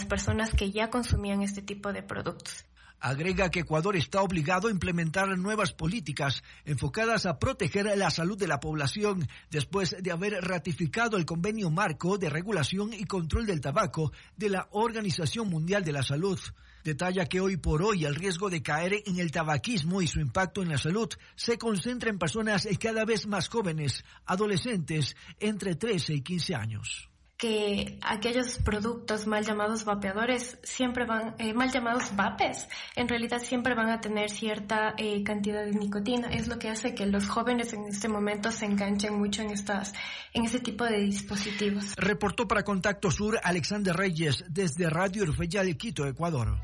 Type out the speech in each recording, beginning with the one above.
las personas que ya consumían este tipo de productos. Agrega que Ecuador está obligado a implementar nuevas políticas enfocadas a proteger la salud de la población después de haber ratificado el convenio marco de regulación y control del tabaco de la Organización Mundial de la Salud. Detalla que hoy por hoy el riesgo de caer en el tabaquismo y su impacto en la salud se concentra en personas cada vez más jóvenes, adolescentes entre 13 y 15 años. Que aquellos productos mal llamados vapeadores mal llamados vapes, en realidad siempre van a tener cierta cantidad de nicotina. Es lo que hace que los jóvenes en este momento se enganchen mucho en ese tipo de dispositivos. Reportó para Contacto Sur Alexander Reyes desde Radio Orfella de Quito, Ecuador.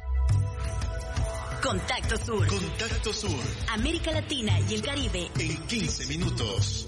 Contacto Sur. Contacto Sur. América Latina y el Caribe. En 15 minutos.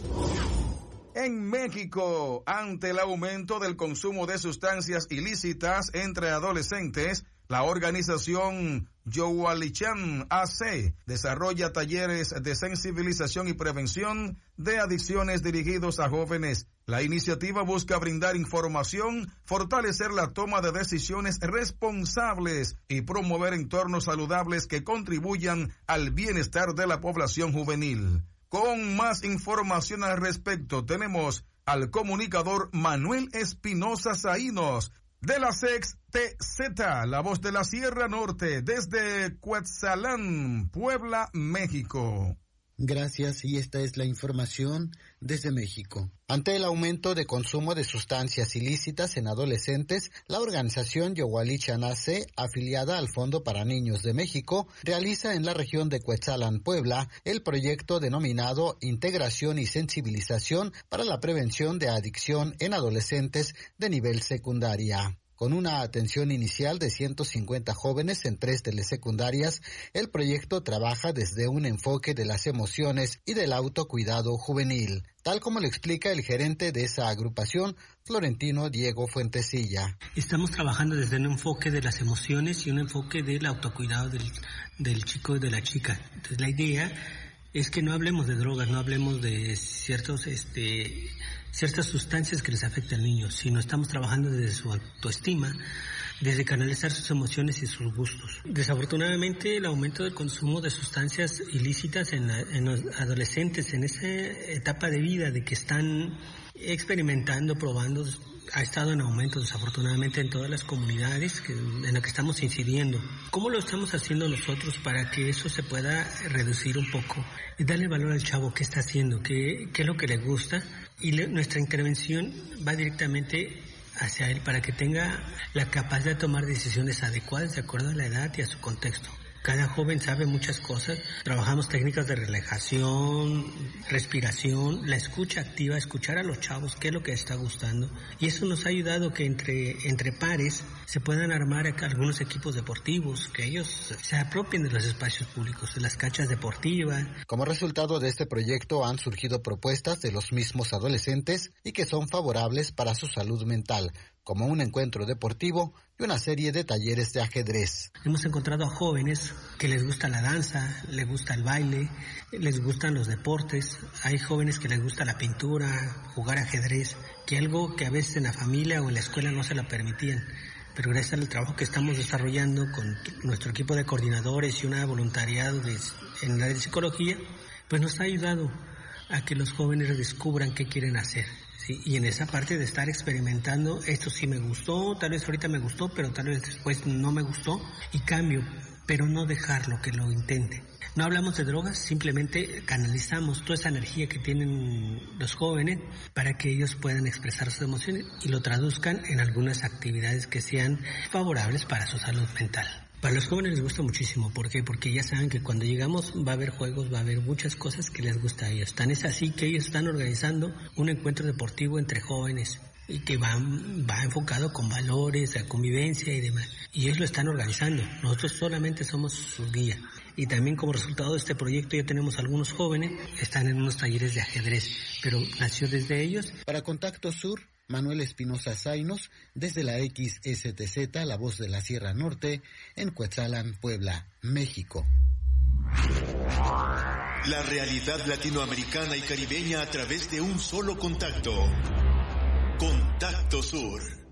En México, ante el aumento del consumo de sustancias ilícitas entre adolescentes, la organización Yowalichan AC desarrolla talleres de sensibilización y prevención de adicciones dirigidos a jóvenes. La iniciativa busca brindar información, fortalecer la toma de decisiones responsables y promover entornos saludables que contribuyan al bienestar de la población juvenil. Con más información al respecto, tenemos al comunicador Manuel Espinosa Zaínos, de la SEX-TZ, la voz de la Sierra Norte, desde Cuetzalán, Puebla, México. Gracias, y esta es la información desde México. Ante el aumento de consumo de sustancias ilícitas en adolescentes, la organización Yowalichan AC, afiliada al Fondo para Niños de México, realiza en la región de Cuetzalán, Puebla, el proyecto denominado Integración y Sensibilización para la Prevención de Adicción en Adolescentes de Nivel Secundaria. Con una atención inicial de 150 jóvenes en 3 telesecundarias, el proyecto trabaja desde un enfoque de las emociones y del autocuidado juvenil, tal como lo explica el gerente de esa agrupación, Florentino Diego Fuentesilla. Estamos trabajando desde un enfoque de las emociones y un enfoque del autocuidado del chico y de la chica. Entonces la idea es que no hablemos de drogas, no hablemos de ciertas sustancias que les afectan al niño, sino estamos trabajando desde su autoestima, desde canalizar sus emociones y sus gustos. Desafortunadamente, el aumento del consumo de sustancias ilícitas en los adolescentes, en esa etapa de vida de que están experimentando, probando, ha estado en aumento desafortunadamente en todas las comunidades en las que estamos incidiendo. ¿Cómo lo estamos haciendo nosotros para que eso se pueda reducir un poco? Y darle valor al chavo, qué está haciendo, qué es lo que le gusta, y nuestra intervención va directamente hacia él para que tenga la capacidad de tomar decisiones adecuadas de acuerdo a la edad y a su contexto. Cada joven sabe muchas cosas. Trabajamos técnicas de relajación, respiración, la escucha activa, escuchar a los chavos qué es lo que está gustando. Y eso nos ha ayudado que entre pares se puedan armar algunos equipos deportivos, que ellos se apropien de los espacios públicos, de las canchas deportivas. Como resultado de este proyecto han surgido propuestas de los mismos adolescentes y que son favorables para su salud mental, como un encuentro deportivo y una serie de talleres de ajedrez. Hemos encontrado a jóvenes que les gusta la danza, les gusta el baile, les gustan los deportes. Hay jóvenes que les gusta la pintura, jugar ajedrez, que algo que a veces en la familia o en la escuela no se la permitían. Pero gracias al trabajo que estamos desarrollando con nuestro equipo de coordinadores y una voluntariado en la de psicología, pues nos ha ayudado a que los jóvenes descubran qué quieren hacer. Sí, y en esa parte de estar experimentando, esto sí me gustó, tal vez ahorita me gustó, pero tal vez después no me gustó, y cambio, pero no dejarlo que lo intente. No hablamos de drogas, simplemente canalizamos toda esa energía que tienen los jóvenes para que ellos puedan expresar sus emociones y lo traduzcan en algunas actividades que sean favorables para su salud mental. Para los jóvenes les gusta muchísimo. ¿Por qué? Porque ya saben que cuando llegamos va a haber juegos, va a haber muchas cosas que les gusta a ellos. Tan es así que ellos están organizando un encuentro deportivo entre jóvenes y que va enfocado con valores, a convivencia y demás. Y ellos lo están organizando. Nosotros solamente somos sus guías. Y también como resultado de este proyecto ya tenemos algunos jóvenes que están en unos talleres de ajedrez, pero nació desde ellos. Para Contacto Sur, Manuel Espinosa Zainos, desde la XSTZ, la voz de la Sierra Norte, en Cuetzalán, Puebla, México. La realidad latinoamericana y caribeña a través de un solo contacto. Contacto Sur.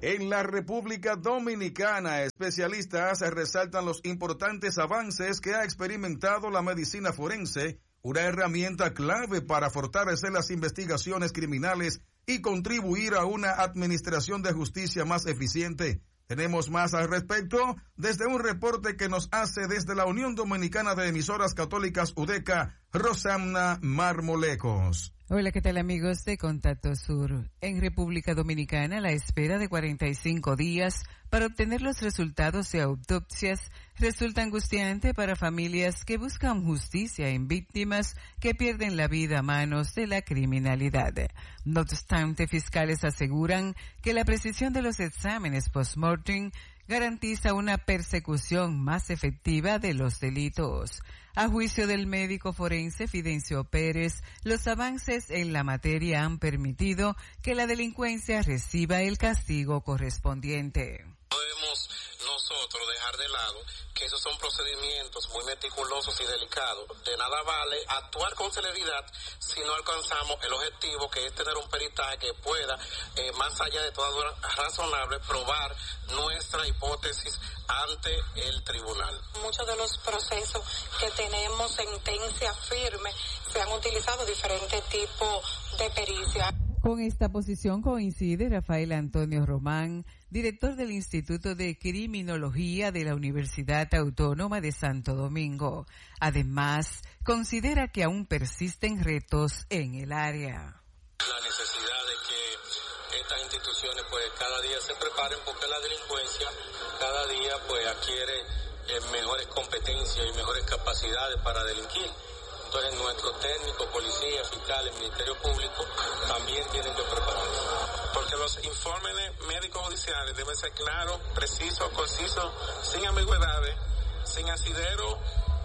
En la República Dominicana, especialistas resaltan los importantes avances que ha experimentado la medicina forense, una herramienta clave para fortalecer las investigaciones criminales y contribuir a una administración de justicia más eficiente. Tenemos más al respecto desde un reporte que nos hace desde la Unión Dominicana de Emisoras Católicas UDECA, Rosanna Marmolejos. Hola, ¿qué tal amigos de Contacto Sur? En República Dominicana, la espera de 45 días para obtener los resultados de autopsias resulta angustiante para familias que buscan justicia en víctimas que pierden la vida a manos de la criminalidad. No obstante, fiscales aseguran que la precisión de los exámenes post-mortem garantiza una persecución más efectiva de los delitos. A juicio del médico forense Fidencio Pérez, los avances en la materia han permitido que la delincuencia reciba el castigo correspondiente. Podemos nosotros dejar de lado que esos son procedimientos muy meticulosos y delicados. De nada vale actuar con celeridad si no alcanzamos el objetivo, que es tener un peritaje que pueda, más allá de toda duda razonable, probar nuestra hipótesis ante el tribunal. Muchos de los procesos que tenemos sentencia firme se han utilizado diferentes tipos de pericia. Con esta posición coincide Rafael Antonio Román, director del Instituto de Criminología de la Universidad Autónoma de Santo Domingo. Además, considera que aún persisten retos en el área. La necesidad de que estas instituciones pues cada día se preparen, porque la delincuencia cada día pues adquiere mejores competencias y mejores capacidades para delinquir. Entonces nuestros técnicos, policías, fiscales, Ministerio Público también tienen que prepararse. Porque los informes médicos judiciales deben ser claros, precisos, concisos, sin ambigüedades, sin asidero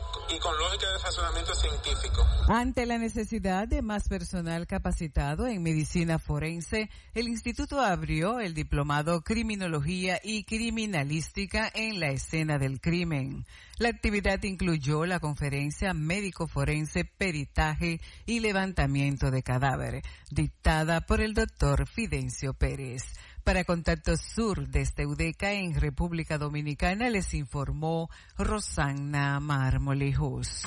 y con lógica de razonamiento científico. Ante la necesidad de más personal capacitado en medicina forense, el instituto abrió el diplomado Criminología y Criminalística en la escena del crimen. La actividad incluyó la conferencia Médico Forense, Peritaje y Levantamiento de Cadáver, dictada por el doctor Fidencio Pérez. Para Contacto Sur desde UDECA en República Dominicana les informó Rosanna Marmolejos.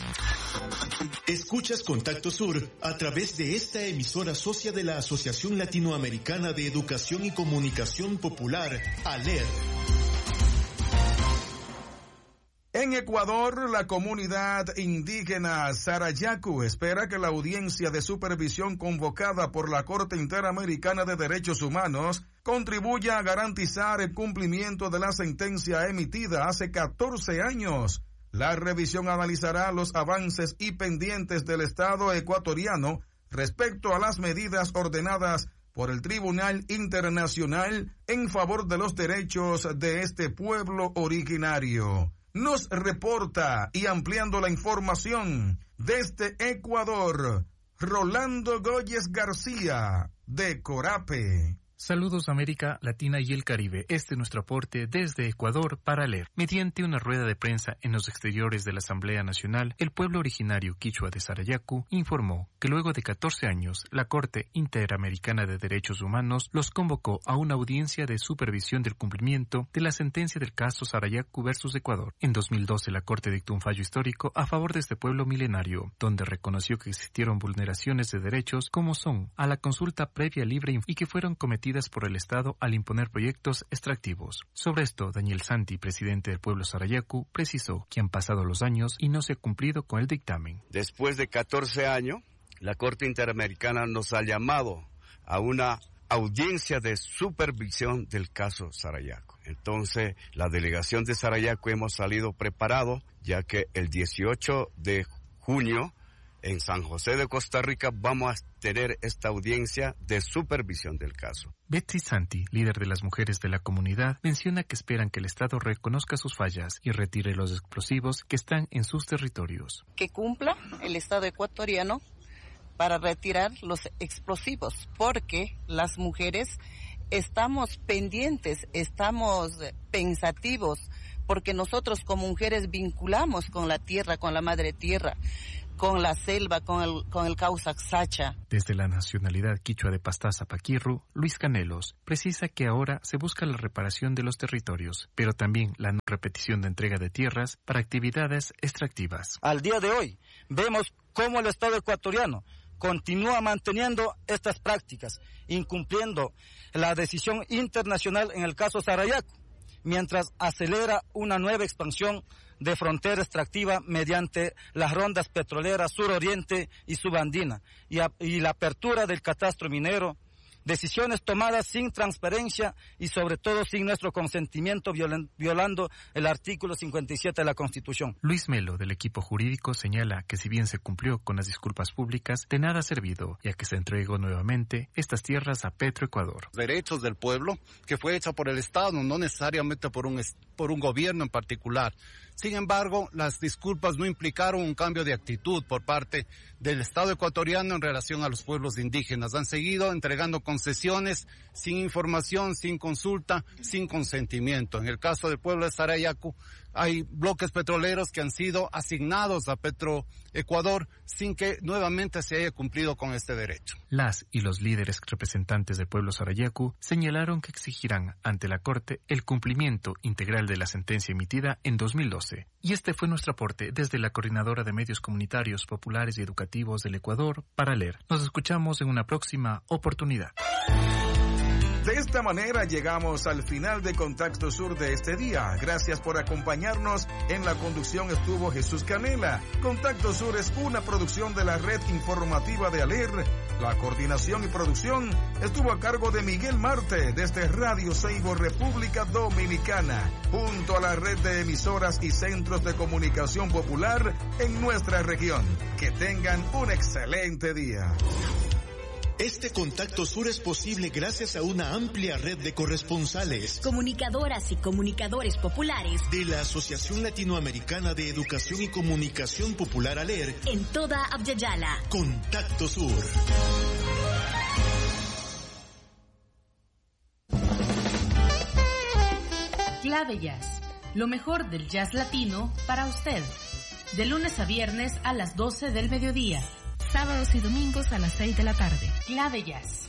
Escuchas Contacto Sur a través de esta emisora socia de la Asociación Latinoamericana de Educación y Comunicación Popular, ALER. En Ecuador, la comunidad indígena Sarayaku espera que la audiencia de supervisión convocada por la Corte Interamericana de Derechos Humanos contribuya a garantizar el cumplimiento de la sentencia emitida hace 14 años. La revisión analizará los avances y pendientes del Estado ecuatoriano respecto a las medidas ordenadas por el Tribunal Internacional en favor de los derechos de este pueblo originario. Nos reporta y ampliando la información desde Ecuador, Rolando Góyez García, de Corape. Saludos América Latina y el Caribe. Este es nuestro aporte desde Ecuador para ALER. Mediante una rueda de prensa en los exteriores de la Asamblea Nacional, el pueblo originario quichua de Sarayaku informó que luego de 14 años, la Corte Interamericana de Derechos Humanos los convocó a una audiencia de supervisión del cumplimiento de la sentencia del caso Sarayaku versus Ecuador. En 2012, la Corte dictó un fallo histórico a favor de este pueblo milenario, donde reconoció que existieron vulneraciones de derechos como son a la consulta previa, libre y que fueron cometidas por el Estado al imponer proyectos extractivos. Sobre esto, Daniel Santi, presidente del pueblo Sarayaku, precisó que han pasado los años y no se ha cumplido con el dictamen. Después de 14 años, la Corte Interamericana nos ha llamado a una audiencia de supervisión del caso Sarayaku. Entonces, la delegación de Sarayaku hemos salido preparados, ya que el 18 de junio en San José de Costa Rica vamos a tener esta audiencia de supervisión del caso. Betsy Santi, líder de las mujeres de la comunidad, menciona que esperan que el Estado reconozca sus fallas y retire los explosivos que están en sus territorios. Que cumpla el Estado ecuatoriano para retirar los explosivos, porque las mujeres estamos pendientes, estamos pensativos, porque nosotros como mujeres vinculamos con la tierra, con la madre tierra. con la selva, con el causa Sacha. Desde la nacionalidad quichua de Pastaza Paquirru, Luis Canelos precisa que ahora se busca la reparación de los territorios, pero también la no repetición de entrega de tierras para actividades extractivas. Al día de hoy, vemos cómo el Estado ecuatoriano continúa manteniendo estas prácticas, incumpliendo la decisión internacional en el caso Sarayaku, mientras acelera una nueva expansión de frontera extractiva mediante las rondas petroleras suroriente y subandina y la apertura del catastro minero, decisiones tomadas sin transparencia y sobre todo sin nuestro consentimiento, violando el artículo 57 de la Constitución. Luis Melo, del equipo jurídico, señala que si bien se cumplió con las disculpas públicas, de nada ha servido, ya que se entregó nuevamente estas tierras a Petroecuador. Derechos del pueblo, que fue hecha por el Estado, no necesariamente por un gobierno en particular. Sin embargo, las disculpas no implicaron un cambio de actitud por parte del Estado ecuatoriano en relación a los pueblos indígenas. Han seguido entregando concesiones sin información, sin consulta, sin consentimiento. En el caso del pueblo de Sarayaku, hay bloques petroleros que han sido asignados a Petroecuador sin que nuevamente se haya cumplido con este derecho. Las y los líderes representantes del pueblo Sarayaku señalaron que exigirán ante la Corte el cumplimiento integral de la sentencia emitida en 2012. Y este fue nuestro aporte desde la Coordinadora de Medios Comunitarios, Populares y Educativos del Ecuador para leer. Nos escuchamos en una próxima oportunidad. De esta manera llegamos al final de Contacto Sur de este día. Gracias por acompañarnos. En la conducción estuvo Jesús Canela. Contacto Sur es una producción de la Red Informativa de ALER. La coordinación y producción estuvo a cargo de Miguel Marte desde Radio Seibo, República Dominicana, junto a la red de emisoras y centros de comunicación popular en nuestra región. Que tengan un excelente día. Este Contacto Sur es posible gracias a una amplia red de corresponsales, comunicadoras y comunicadores populares de la Asociación Latinoamericana de Educación y Comunicación Popular ALER en toda Abya-Yala. Contacto Sur. Clave Jazz, lo mejor del jazz latino para usted. De lunes a viernes a las 12 del mediodía. Sábados y domingos a las 6 de la tarde. Clave Jazz.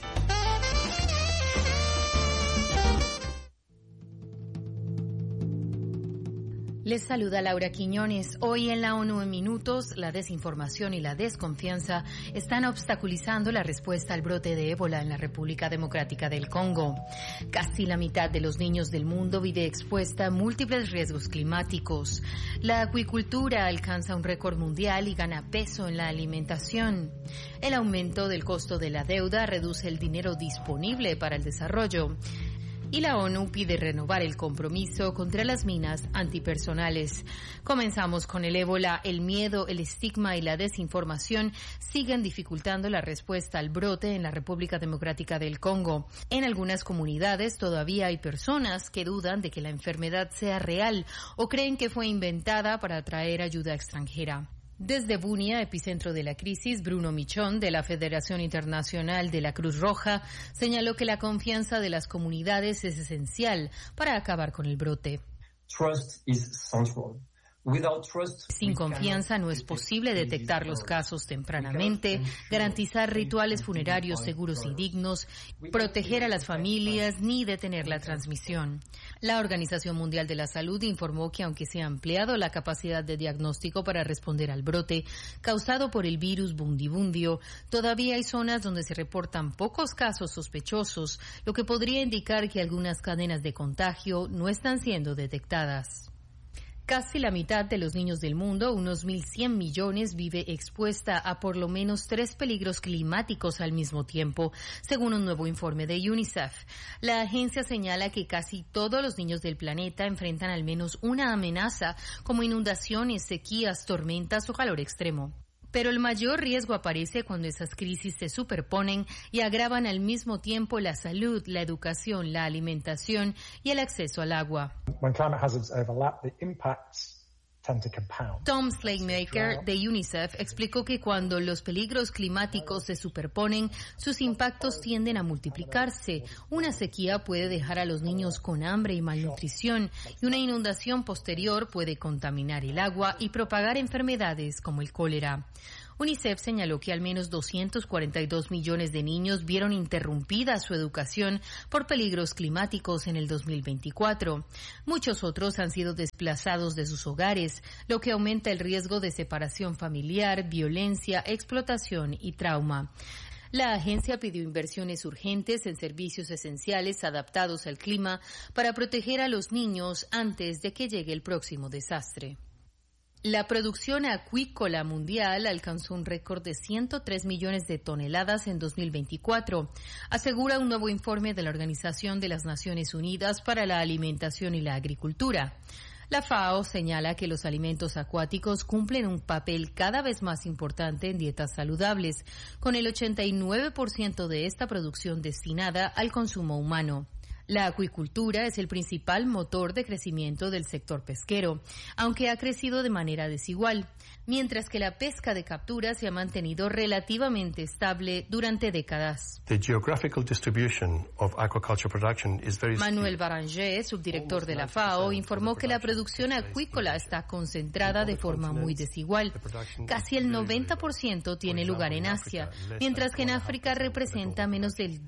Les saluda Laura Quiñones. Hoy en la ONU en Minutos, la desinformación y la desconfianza están obstaculizando la respuesta al brote de ébola en la República Democrática del Congo. Casi la mitad de los niños del mundo vive expuesta a múltiples riesgos climáticos. La acuicultura alcanza un récord mundial y gana peso en la alimentación. El aumento del costo de la deuda reduce el dinero disponible para el desarrollo. Y la ONU pide renovar el compromiso contra las minas antipersonales. Comenzamos con el ébola. El miedo, el estigma y la desinformación siguen dificultando la respuesta al brote en la República Democrática del Congo. En algunas comunidades todavía hay personas que dudan de que la enfermedad sea real o creen que fue inventada para atraer ayuda extranjera. Desde Bunia, epicentro de la crisis, Bruno Michón, de la Federación Internacional de la Cruz Roja, señaló que la confianza de las comunidades es esencial para acabar con el brote. Trust is central. Sin confianza no es posible detectar los casos tempranamente, garantizar rituales funerarios seguros y dignos, proteger a las familias ni detener la transmisión. La Organización Mundial de la Salud informó que aunque se ha ampliado la capacidad de diagnóstico para responder al brote causado por el virus bundibundio, todavía hay zonas donde se reportan pocos casos sospechosos, lo que podría indicar que algunas cadenas de contagio no están siendo detectadas. Casi la mitad de los niños del mundo, unos 1.100 millones, vive expuesta a por lo menos 3 peligros climáticos al mismo tiempo, según un nuevo informe de UNICEF. La agencia señala que casi todos los niños del planeta enfrentan al menos una amenaza, como inundaciones, sequías, tormentas o calor extremo. Pero el mayor riesgo aparece cuando esas crisis se superponen y agravan al mismo tiempo la salud, la educación, la alimentación y el acceso al agua. Tom Slaymaker de UNICEF explicó que cuando los peligros climáticos se superponen, sus impactos tienden a multiplicarse. Una sequía puede dejar a los niños con hambre y malnutrición, y una inundación posterior puede contaminar el agua y propagar enfermedades como el cólera. UNICEF señaló que al menos 242 millones de niños vieron interrumpida su educación por peligros climáticos en el 2024. Muchos otros han sido desplazados de sus hogares, lo que aumenta el riesgo de separación familiar, violencia, explotación y trauma. La agencia pidió inversiones urgentes en servicios esenciales adaptados al clima para proteger a los niños antes de que llegue el próximo desastre. La producción acuícola mundial alcanzó un récord de 103 millones de toneladas en 2024, asegura un nuevo informe de la Organización de las Naciones Unidas para la Alimentación y la Agricultura. La FAO señala que los alimentos acuáticos cumplen un papel cada vez más importante en dietas saludables, con el 89% de esta producción destinada al consumo humano. La acuicultura es el principal motor de crecimiento del sector pesquero, aunque ha crecido de manera desigual, mientras que la pesca de captura se ha mantenido relativamente estable durante décadas. Manuel Barangé, subdirector de la FAO, informó que la producción acuícola está concentrada de forma muy desigual. Casi el 90% tiene lugar en Asia, mientras que en África representa menos del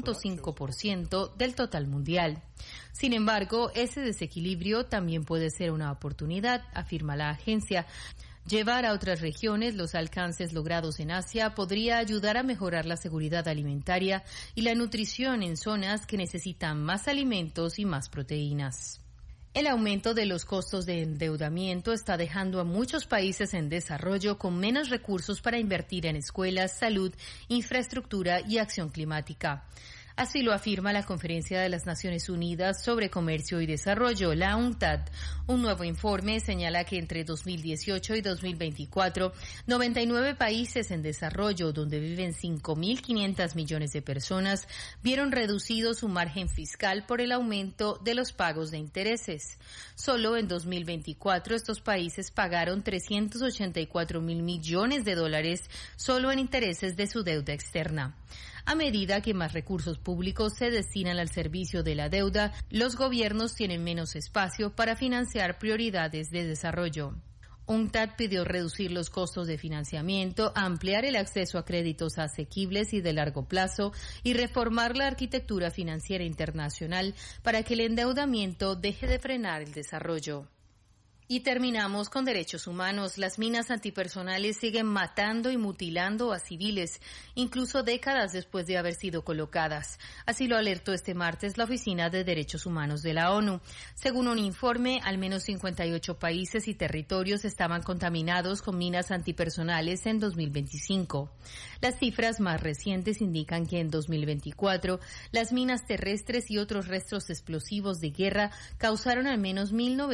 2.5% del total mundial. Sin embargo, ese desequilibrio también puede ser una oportunidad, afirma la agencia. Llevar a otras regiones los alcances logrados en Asia podría ayudar a mejorar la seguridad alimentaria y la nutrición en zonas que necesitan más alimentos y más proteínas. El aumento de los costos de endeudamiento está dejando a muchos países en desarrollo con menos recursos para invertir en escuelas, salud, infraestructura y acción climática. Así lo afirma la Conferencia de las Naciones Unidas sobre Comercio y Desarrollo, la UNCTAD. Un nuevo informe señala que entre 2018 y 2024, 99 países en desarrollo, donde viven 5.500 millones de personas, vieron reducido su margen fiscal por el aumento de los pagos de intereses. Solo en 2024, estos países pagaron 384.000 millones de dólares solo en intereses de su deuda externa. A medida que más recursos públicos se destinan al servicio de la deuda, los gobiernos tienen menos espacio para financiar prioridades de desarrollo. UNCTAD pidió reducir los costos de financiamiento, ampliar el acceso a créditos asequibles y de largo plazo y reformar la arquitectura financiera internacional para que el endeudamiento deje de frenar el desarrollo. Y terminamos con derechos humanos. Las minas antipersonales siguen matando y mutilando a civiles, incluso décadas después de haber sido colocadas. Así lo alertó este martes la Oficina de Derechos Humanos de la ONU. Según un informe, al menos 58 países y territorios estaban contaminados con minas antipersonales en 2025. Las cifras más recientes indican que en 2024 las minas terrestres y otros restos explosivos de guerra causaron al menos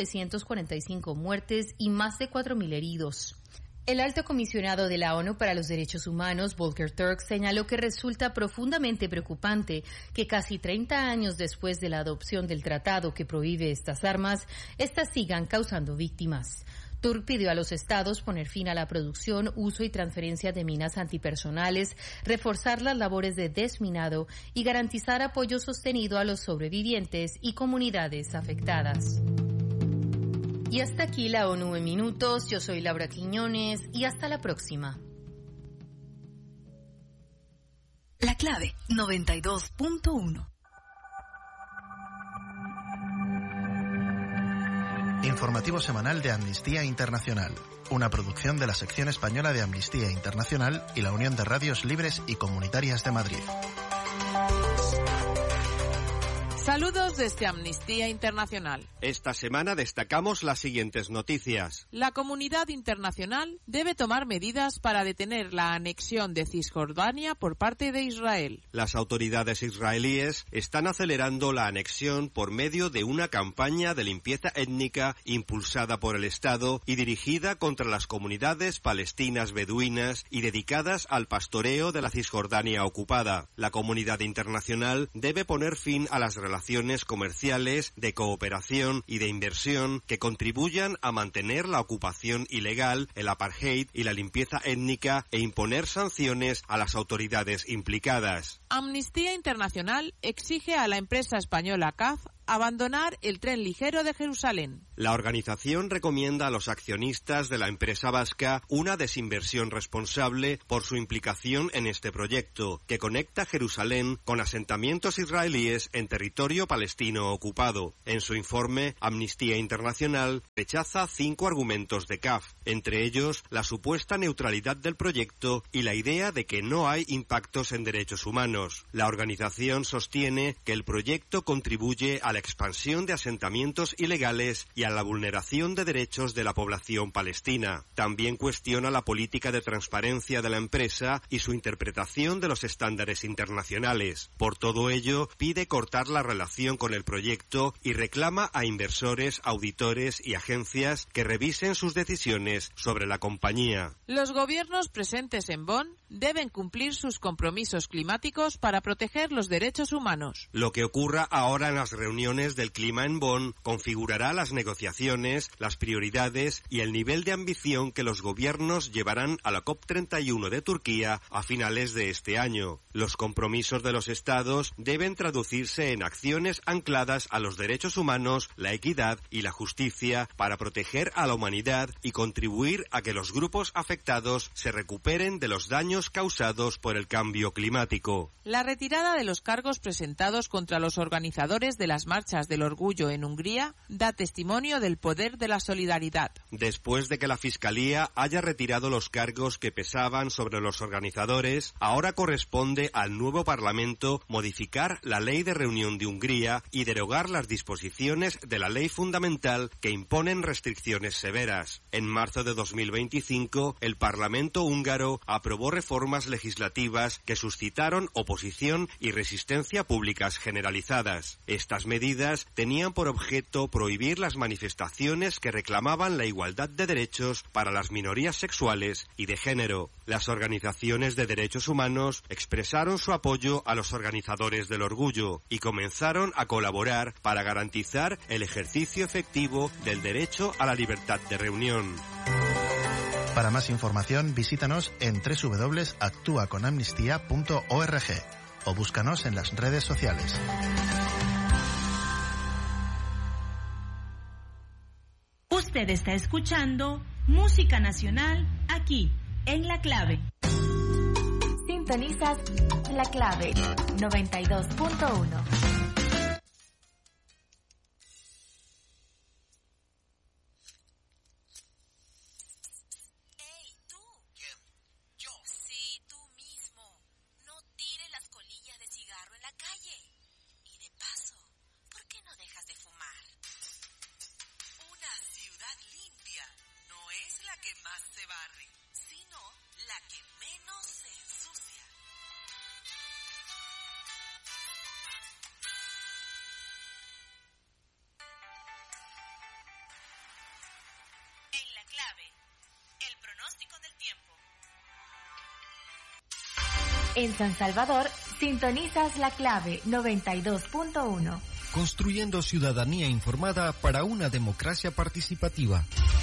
1.945 muertes y más de 4.000 heridos. El alto comisionado de la ONU para los Derechos Humanos, Volker Turk, señaló que resulta profundamente preocupante que casi 30 años después de la adopción del tratado que prohíbe estas armas, estas sigan causando víctimas. Turk pidió a los estados poner fin a la producción, uso y transferencia de minas antipersonales, reforzar las labores de desminado y garantizar apoyo sostenido a los sobrevivientes y comunidades afectadas. Y hasta aquí la ONU en minutos. Yo soy Laura Quiñones y hasta la próxima. La clave 92.1. Informativo semanal de Amnistía Internacional, una producción de la sección española de Amnistía Internacional y la Unión de Radios Libres y Comunitarias de Madrid. Saludos desde Amnistía Internacional. Esta semana destacamos las siguientes noticias. La comunidad internacional debe tomar medidas para detener la anexión de Cisjordania por parte de Israel. Las autoridades israelíes están acelerando la anexión por medio de una campaña de limpieza étnica impulsada por el Estado y dirigida contra las comunidades palestinas beduinas y dedicadas al pastoreo de la Cisjordania ocupada. La comunidad internacional debe poner fin a las relaciones relaciones comerciales, de cooperación y de inversión que contribuyan a mantener la ocupación ilegal, el apartheid y la limpieza étnica e imponer sanciones a las autoridades implicadas. Amnistía Internacional exige a la empresa española CAF abandonar el tren ligero de Jerusalén. La organización recomienda a los accionistas de la empresa vasca una desinversión responsable por su implicación en este proyecto, que conecta Jerusalén con asentamientos israelíes en territorio palestino ocupado. En su informe, Amnistía Internacional rechaza 5 argumentos de CAF, entre ellos la supuesta neutralidad del proyecto y la idea de que no hay impactos en derechos humanos. La organización sostiene que el proyecto contribuye a la expansión de asentamientos ilegales y a la vulneración de derechos de la población palestina. También cuestiona la política de transparencia de la empresa y su interpretación de los estándares internacionales. Por todo ello, pide cortar la relación con el proyecto y reclama a inversores, auditores y agencias que revisen sus decisiones sobre la compañía. Los gobiernos presentes en Bonn deben cumplir sus compromisos climáticos para proteger los derechos humanos. Lo que ocurra ahora en las reuniones del clima en Bonn configurará las negociaciones, las prioridades y el nivel de ambición que los gobiernos llevarán a la COP31 de Turquía a finales de este año. Los compromisos de los estados deben traducirse en acciones ancladas a los derechos humanos, la equidad y la justicia para proteger a la humanidad y contribuir a que los grupos afectados se recuperen de los daños causados por el cambio climático. La retirada de los cargos presentados contra los organizadores de las marchas del orgullo en Hungría da testimonio del poder de la solidaridad. Después de que la Fiscalía haya retirado los cargos que pesaban sobre los organizadores, ahora corresponde al nuevo Parlamento modificar la Ley de Reunión de Hungría y derogar las disposiciones de la ley fundamental que imponen restricciones severas. En marzo de 2025, el Parlamento húngaro aprobó reformas legislativas que suscitaron oposición y resistencia públicas generalizadas. Estas medidas tenían por objeto prohibir las manifestaciones que reclamaban la igualdad de derechos para las minorías sexuales y de género. Las organizaciones de derechos humanos expresaron su apoyo a los organizadores del orgullo y comenzaron a colaborar para garantizar el ejercicio efectivo del derecho a la libertad de reunión. Para más información, visítanos en www.actuaconamnistía.org o búscanos en las redes sociales. Usted está escuchando Música Nacional aquí, en La Clave. Sintonizas La Clave 92.1. En San Salvador, sintonizas La Clave 92.1. Construyendo ciudadanía informada para una democracia participativa.